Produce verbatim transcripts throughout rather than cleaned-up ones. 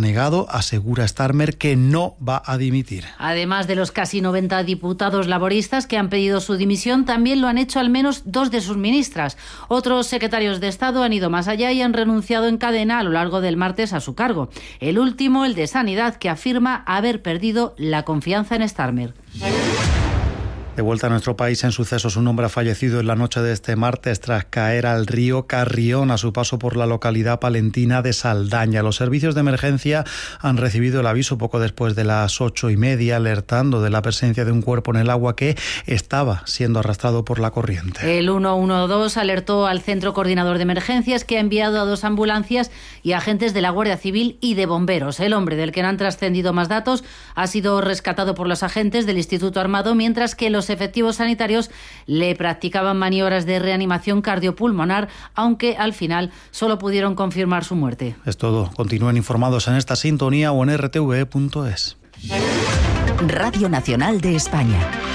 negado, asegura Starmer que no va a dimitir. Además de los casi noventa diputados laboristas que han pedido su dimisión, también lo han hecho al menos dos de sus ministras. Otros secretarios de Estado han ido más allá y han renunciado en cadena a lo largo del martes a su cargo. El último, el de Sanidad, que afirma haber perdido la confianza en Starmer. De vuelta a nuestro país, en sucesos, un hombre ha fallecido en la noche de este martes tras caer al río Carrión a su paso por la localidad palentina de Saldaña. Los servicios de emergencia han recibido el aviso poco después de las ocho y media, alertando de la presencia de un cuerpo en el agua que estaba siendo arrastrado por la corriente. El ciento doce alertó al Centro Coordinador de Emergencias, que ha enviado a dos ambulancias y agentes de la Guardia Civil y de bomberos. El hombre, del que no han trascendido más datos, ha sido rescatado por los agentes del Instituto Armado, mientras que los Los efectivos sanitarios le practicaban maniobras de reanimación cardiopulmonar, aunque al final solo pudieron confirmar su muerte. Es todo. Continúen informados en esta sintonía o en r t v e punto es. Radio Nacional de España.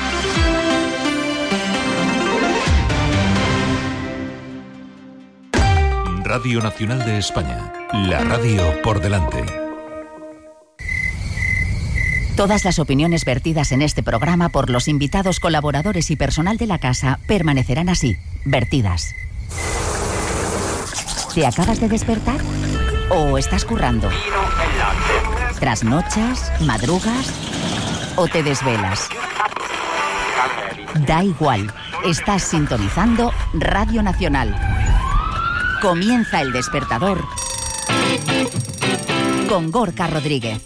Radio Nacional de España. La radio por delante. Todas las opiniones vertidas en este programa por los invitados, colaboradores y personal de la casa permanecerán así, vertidas. ¿Te acabas de despertar? ¿O estás currando? ¿Trasnochas? ¿Madrugas? ¿O te desvelas? Da igual, estás sintonizando Radio Nacional. Comienza El Despertador con Gorka Rodríguez.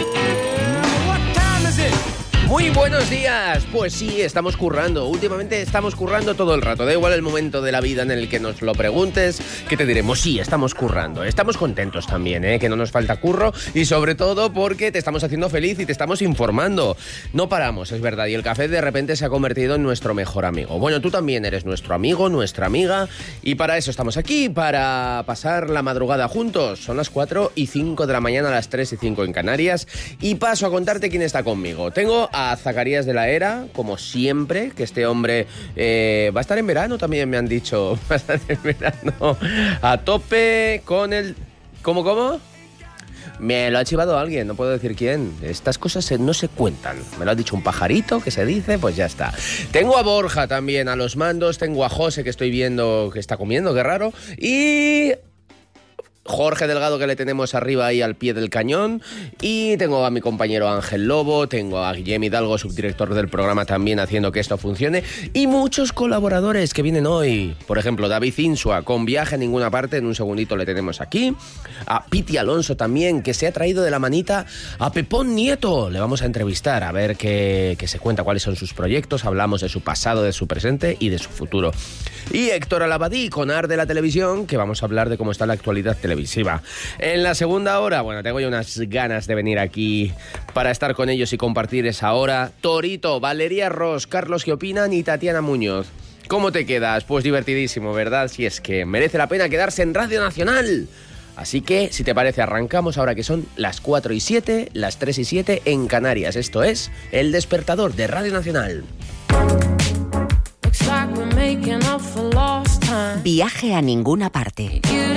Muy buenos días. Pues sí, estamos currando. Últimamente estamos currando todo el rato. Da igual el momento de la vida en el que nos lo preguntes, que te diremos, sí, estamos currando. Estamos contentos también, ¿eh? Que no nos falta curro, y sobre todo porque te estamos haciendo feliz y te estamos informando. No paramos, es verdad, y el café de repente se ha convertido en nuestro mejor amigo. Bueno, tú también eres nuestro amigo, nuestra amiga, y para eso estamos aquí, para pasar la madrugada juntos. Son las cuatro y cinco de la mañana, las tres y cinco en Canarias, y paso a contarte quién está conmigo. Tengo a Zacarías de la Era, como siempre, que este hombre eh, va a estar en verano también, me han dicho. Va a estar en verano a tope con el... ¿Cómo, cómo? Me lo ha chivado alguien, no puedo decir quién. Estas cosas no se cuentan. Me lo ha dicho un pajarito que se dice, pues ya está. Tengo a Borja también a los mandos, tengo a José, que estoy viendo que está comiendo, qué raro, y... Jorge Delgado, que le tenemos arriba ahí al pie del cañón, y tengo a mi compañero Ángel Lobo, tengo a Guillem Hidalgo, subdirector del programa, también haciendo que esto funcione, y muchos colaboradores que vienen hoy. Por ejemplo, David Insua, con viaje a ninguna parte, en un segundito le tenemos aquí. A Piti Alonso también, que se ha traído de la manita a Pepón Nieto. Le vamos a entrevistar, a ver qué, qué se cuenta, cuáles son sus proyectos, hablamos de su pasado, de su presente y de su futuro. Y Héctor Alabadí, con Ar de la Televisión, que vamos a hablar de cómo está la actualidad televisiva. En la segunda hora, bueno, tengo yo unas ganas de venir aquí para estar con ellos y compartir esa hora. Torito, Valeria Ross, Carlos ¿Qué opinan? Y Tatiana Muñoz. ¿Cómo te quedas? Pues divertidísimo, ¿verdad? Si es que merece la pena quedarse en Radio Nacional. Así que, si te parece, arrancamos ahora que son las cuatro y siete, las tres y siete en Canarias. Esto es El Despertador de Radio Nacional. Viaje a ninguna parte.